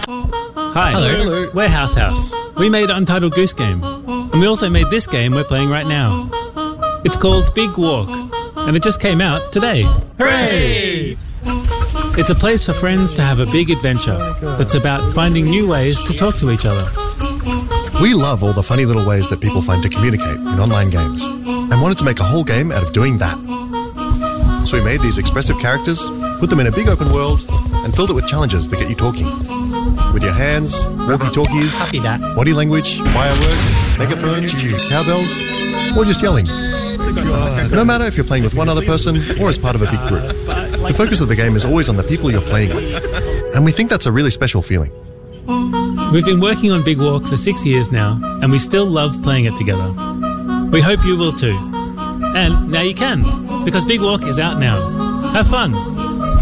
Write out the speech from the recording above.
Hi. Hello. We're House House. We made Untitled Goose Game. And we also made this game we're playing right now. It's called Big Walk. And it just came out today. Hooray! It's a place for friends to have a big adventure that's about finding new ways to talk to each other. We love all the funny little ways that people find to communicate in online games and wanted to make a whole game out of doing that. So we made these expressive characters, put them in a big open world, and filled it with challenges that get you talking. With your hands, walkie-talkies, Copy that. body language, fireworks, megaphones, cowbells, or just yelling. No matter if you're playing with one other person or as part of a big group. The focus of the game is always on the people you're playing with. And we think that's a really special feeling. We've been working on Big Walk for 6 years now, and we still love playing it together. We hope you will too. And now you can, because Big Walk is out now. Have fun!